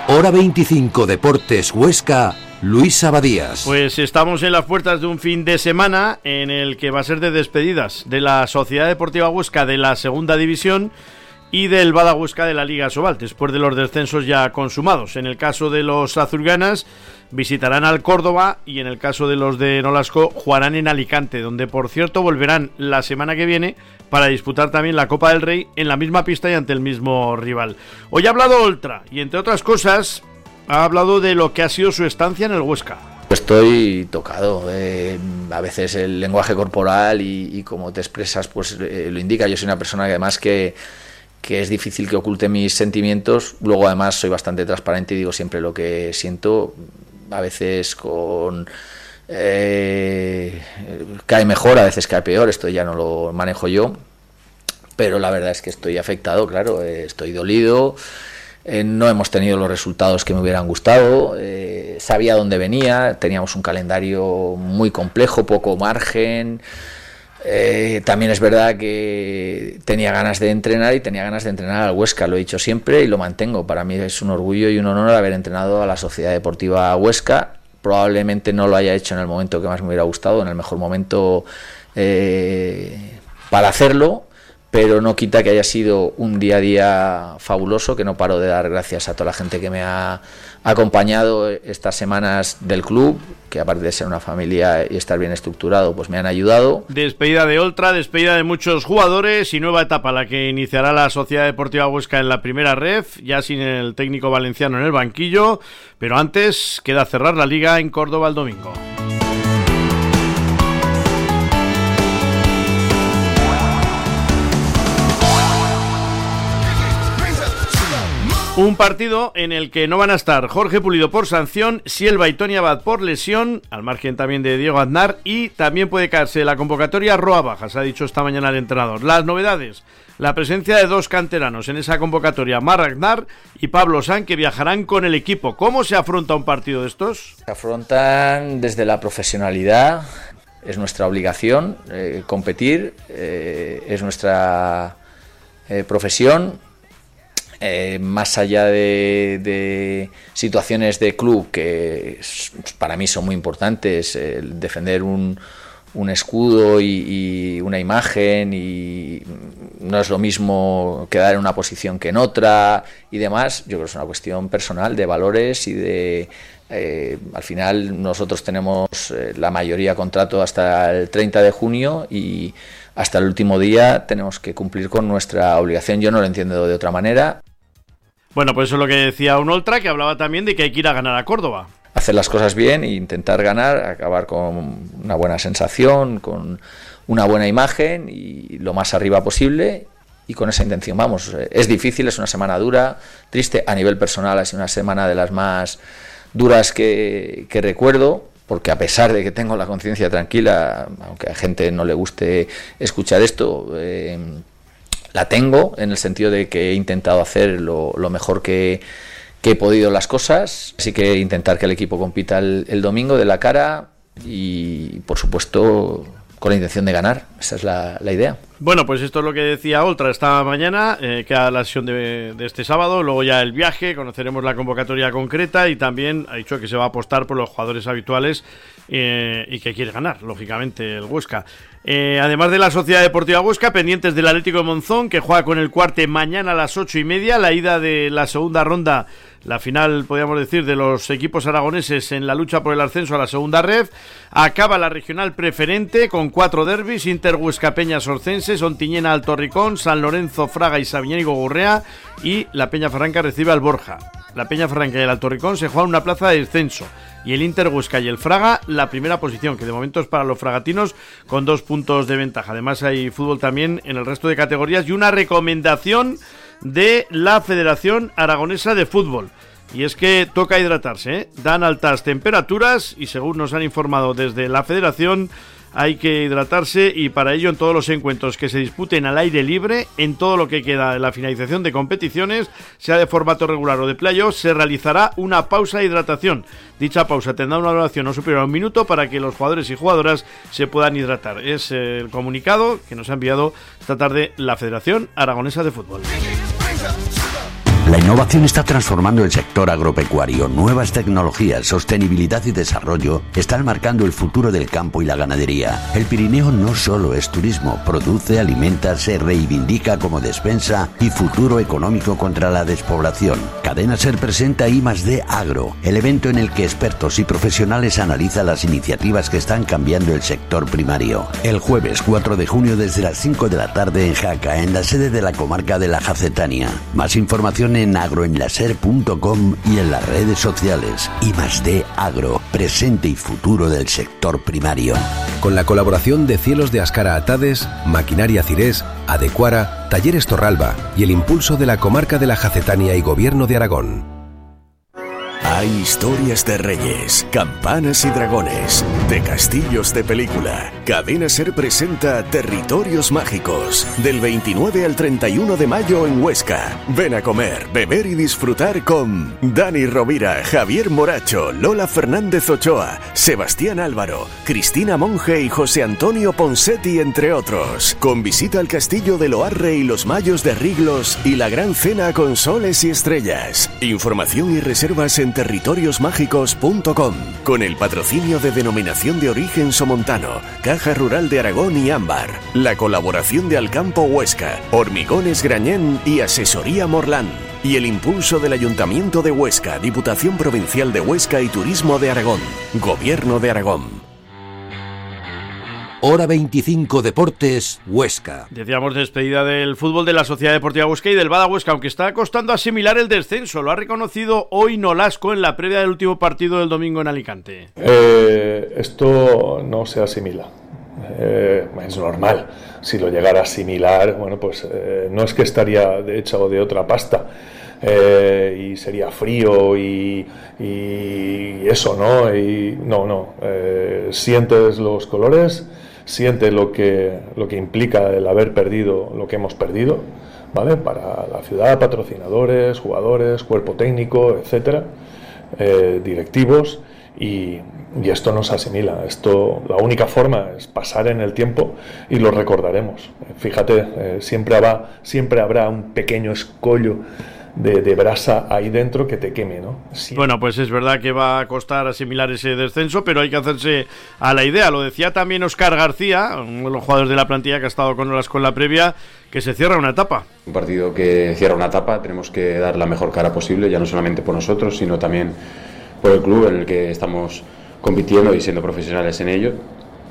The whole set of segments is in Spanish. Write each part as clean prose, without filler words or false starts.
Hora 25 Deportes Huesca, Luis Abadías. Pues estamos en las puertas de un fin de semana en el que va a ser de despedidas de la Sociedad Deportiva Huesca de la Segunda División y del Bada Huesca de la Liga Sobal, después de los descensos ya consumados. En el caso de los azulgranas visitarán al Córdoba y en el caso de los de Nolasco jugarán en Alicante, donde por cierto volverán la semana que viene para disputar también la Copa del Rey en la misma pista y ante el mismo rival. Hoy ha hablado Oltra y entre otras cosas ha hablado de lo que ha sido su estancia en el Huesca. Estoy tocado, a veces el lenguaje corporal y cómo te expresas pues lo indica. Yo soy una persona que además que es difícil que oculte mis sentimientos. Luego además soy bastante transparente y digo siempre lo que siento, a veces cae mejor, a veces cae peor, esto ya no lo manejo yo, pero la verdad es que estoy afectado, claro, estoy dolido. No hemos tenido los resultados que me hubieran gustado, sabía dónde venía, teníamos un calendario muy complejo, poco margen. También es verdad que tenía ganas de entrenar y tenía ganas de entrenar al Huesca, lo he dicho siempre y lo mantengo. Para mí es un orgullo y un honor haber entrenado a la Sociedad Deportiva Huesca. Probablemente no lo haya hecho en el momento que más me hubiera gustado, en el mejor momento para hacerlo, pero no quita que haya sido un día a día fabuloso, que no paro de dar gracias a toda la gente que me ha acompañado estas semanas del club, que aparte de ser una familia y estar bien estructurado, pues me han ayudado. Despedida de Oltra, despedida de muchos jugadores y nueva etapa la que iniciará la Sociedad Deportiva Huesca en la primera ref, ya sin el técnico valenciano en el banquillo, pero antes queda cerrar la liga en Córdoba el domingo. Un partido en el que no van a estar Jorge Pulido por sanción, Sielva y Tony Abad por lesión, al margen también de Diego Aznar, y también puede caerse la convocatoria Roa Bajas, ha dicho esta mañana el entrenador. Las novedades, la presencia de dos canteranos en esa convocatoria, Marc Aznar y Pablo San, que viajarán con el equipo. ¿Cómo se afronta un partido de estos? Se afrontan desde la profesionalidad, es nuestra obligación competir, es nuestra profesión. Más allá de situaciones de club que para mí son muy importantes, defender un escudo y una imagen, y no es lo mismo quedar en una posición que en otra y demás. Yo creo que es una cuestión personal de valores y de al final nosotros tenemos la mayoría contrato hasta el 30 de junio y hasta el último día tenemos que cumplir con nuestra obligación. Yo no lo entiendo de otra manera. Bueno, pues eso es lo que decía un Oltra, que hablaba también de que hay que ir a ganar a Córdoba. Hacer las cosas bien e intentar ganar, acabar con una buena sensación, con una buena imagen y lo más arriba posible, y con esa intención vamos. Es difícil, es una semana dura, triste, a nivel personal ha sido una semana de las más duras que recuerdo, porque a pesar de que tengo la conciencia tranquila, aunque a gente no le guste escuchar esto, la tengo, en el sentido de que he intentado hacer lo mejor que he podido las cosas, así que intentar que el equipo compita el domingo de la cara y por supuesto con la intención de ganar, esa es la idea. Bueno, pues esto es lo que decía Oltra esta mañana, queda la sesión de este sábado, luego ya el viaje, conoceremos la convocatoria concreta y también ha dicho que se va a apostar por los jugadores habituales y que quiere ganar, lógicamente, el Huesca. Además de la Sociedad Deportiva Huesca, pendientes del Atlético de Monzón, que juega con el Cuarte mañana a las 8:30, la ida de la segunda ronda, la final, podríamos decir, de los equipos aragoneses en la lucha por el ascenso a la segunda ref. Acaba la regional preferente con 4 derbis: Inter Huesca Peña Sorcenses, Ontiñena Alto Ricón, San Lorenzo Fraga y Sabiñánigo Gurrea, y la Peña Farranca recibe al Borja. La Peña Farranca y el Alto Ricón se juegan una plaza de descenso, y el Inter Huesca y el Fraga la primera posición, que de momento es para los fragatinos con 2 puntos de ventaja. Además hay fútbol también en el resto de categorías y una recomendación de la Federación Aragonesa de Fútbol, y es que toca hidratarse, dan altas temperaturas y según nos han informado desde la Federación hay que hidratarse, y para ello en todos los encuentros que se disputen al aire libre, en todo lo que queda de la finalización de competiciones, sea de formato regular o de playoff, se realizará una pausa de hidratación. Dicha pausa tendrá una duración no superior a 1 minuto para que los jugadores y jugadoras se puedan hidratar. Es el comunicado que nos ha enviado esta tarde la Federación Aragonesa de Fútbol. La innovación está transformando el sector agropecuario. Nuevas tecnologías, sostenibilidad y desarrollo están marcando el futuro del campo y la ganadería. El Pirineo no solo es turismo, produce, alimenta, se reivindica como despensa y futuro económico contra la despoblación. Cadena Ser presenta I+D Agro, el evento en el que expertos y profesionales analizan las iniciativas que están cambiando el sector primario. El jueves 4 de junio desde las 5 de la tarde en Jaca, en la sede de la comarca de la Jacetania. Más información en agroenlaser.com y en las redes sociales. I+D Agro, presente y futuro del sector primario. Con la colaboración de Cielos de Ascara Atades, Maquinaria Cirés, Adecuara, Talleres Torralba y el impulso de la comarca de la Jacetania y Gobierno de Aragón. Hay historias de reyes, campanas y dragones, de castillos de película. Cadena Ser presenta Territorios Mágicos, del 29 al 31 de mayo en Huesca. Ven a comer, beber y disfrutar con Dani Rovira, Javier Moracho, Lola Fernández Ochoa, Sebastián Álvaro, Cristina Monge y José Antonio Ponsetti, entre otros. Con visita al castillo de Loarre y los Mayos de Riglos y la gran cena con soles y estrellas. Información y reservas en territoriosmágicos.com, con el patrocinio de Denominación de Origen Somontano, Caja Rural de Aragón y Ámbar, la colaboración de Alcampo Huesca, Hormigones Grañén y Asesoría Morlán, y el impulso del Ayuntamiento de Huesca, Diputación Provincial de Huesca y Turismo de Aragón, Gobierno de Aragón. Hora 25 Deportes, Huesca. Decíamos despedida del fútbol de la Sociedad Deportiva Huesca y del Bada Huesca, aunque está costando asimilar el descenso. Lo ha reconocido hoy Nolasco en la previa del último partido del domingo en Alicante. Esto no se asimila. Es normal. Si lo llegara a asimilar, bueno, pues no es que estaría de hecha o de otra pasta. Y sería frío y eso, ¿no? Y no. Sientes los colores, sientes lo que implica el haber perdido lo que hemos perdido, ¿vale? Para la ciudad, patrocinadores, jugadores, cuerpo técnico, etcétera, directivos, y esto no se asimila. Esto, la única forma es pasar en el tiempo y lo recordaremos. Fíjate, siempre habrá un pequeño escollo de brasa ahí dentro que te queme, ¿no? Sí. Bueno, pues es verdad que va a costar asimilar ese descenso, pero hay que hacerse a la idea. Lo decía también Óscar García, uno de los jugadores de la plantilla que ha estado con Nolasco en la previa, que se cierra una etapa. Un partido que cierra una etapa, tenemos que dar la mejor cara posible, ya no solamente por nosotros, sino también por el club en el que estamos compitiendo y siendo profesionales en ello.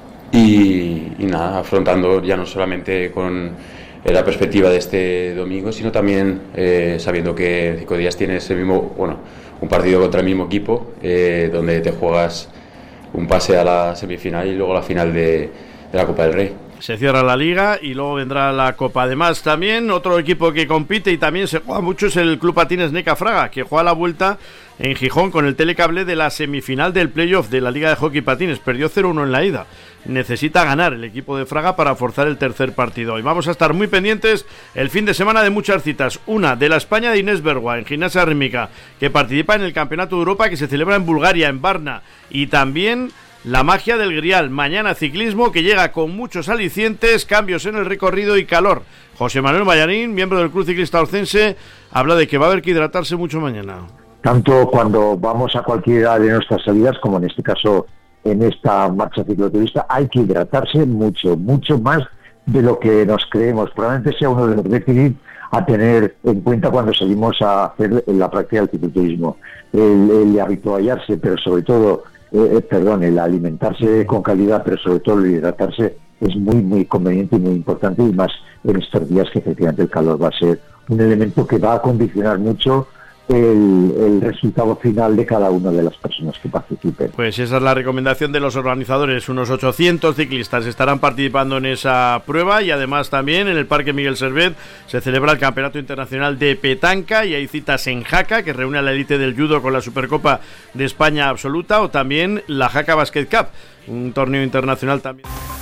Y nada, afrontando ya no solamente con la perspectiva de este domingo, sino también sabiendo que en 5 días tienes un partido contra el mismo equipo, donde te juegas un pase a la semifinal y luego la final de la Copa del Rey. Se cierra la Liga y luego vendrá la Copa. Además, también otro equipo que compite y también se juega mucho es el Club Patines Neca Fraga, que juega la vuelta en Gijón con el telecable de la semifinal del playoff de la Liga de Hockey Patines. Perdió 0-1 en la ida. Necesita ganar el equipo de Fraga para forzar el tercer partido. Y vamos a estar muy pendientes el fin de semana de muchas citas. Una de la España de Inés Bergua en gimnasia rítmica, que participa en el Campeonato de Europa que se celebra en Bulgaria, en Varna. Y también la magia del Grial. Mañana ciclismo que llega con muchos alicientes, cambios en el recorrido y calor. José Manuel Mallarín, miembro del Club Ciclista Orcense, habla de que va a haber que hidratarse mucho mañana. Tanto cuando vamos a cualquiera de nuestras salidas, como en este caso en esta marcha cicloturista, hay que hidratarse mucho más de lo que nos creemos. Probablemente sea uno de los déficits a tener en cuenta cuando salimos a hacer la práctica del cicloturismo. El habituallarse, pero sobre todo, el alimentarse con calidad, pero sobre todo el hidratarse es muy conveniente y muy importante, y más en estos días que efectivamente el calor va a ser un elemento que va a condicionar mucho el resultado final de cada una de las personas que participen. Pues esa es la recomendación de los organizadores. Unos 800 ciclistas estarán participando en esa prueba, y además también en el Parque Miguel Servet se celebra el Campeonato Internacional de Petanca, y hay citas en Jaca que reúne a la élite del judo con la Supercopa de España Absoluta, o también la Jaca Basket Cup, un torneo internacional también.